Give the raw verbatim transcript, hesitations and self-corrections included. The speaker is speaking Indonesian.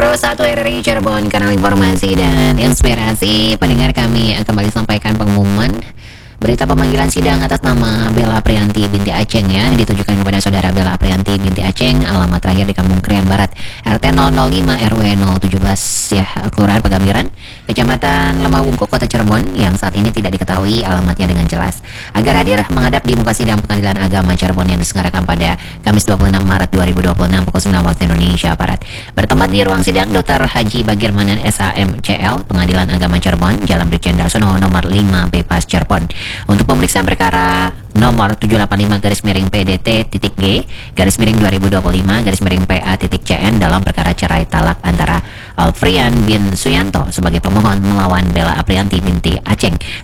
satu R R I Cirebon, kanal informasi dan inspirasi. Pendengar, kami kembali sampaikan pengumuman berita pemanggilan sidang atas nama Bella Aprianti binti Aceng ya, ditujukan kepada saudara Bella Aprianti binti Aceng, alamat terakhir di Kampung Krian Barat, R T nol nol lima R W nol tujuh belas ya, Kelurahan Pegambiran, Kecamatan Lemah Wungkuk, Kota Cirebon, yang saat ini tidak diketahui alamatnya dengan jelas. Agar hadir menghadap di muka sidang Pengadilan Agama Cirebon yang diselenggarakan pada Kamis dua puluh enam Maret dua ribu dua puluh enam pukul sembilan waktu Indonesia Barat. Bertempat di ruang sidang Doktor Haji Bagirmanan S H M C L, Pengadilan Agama Cirebon, Jalan Brigjen Darsono nomor lima B Pas Cirebon. Untuk pemeriksaan perkara nomor tujuh delapan lima garis miring P D T titik G garis miring dua ribu dua puluh lima garis miring P A titik C N dalam perkara cerai talak antara Alfrian bin Suyanto sebagai pemohon melawan Bella Aprianti binti Aceng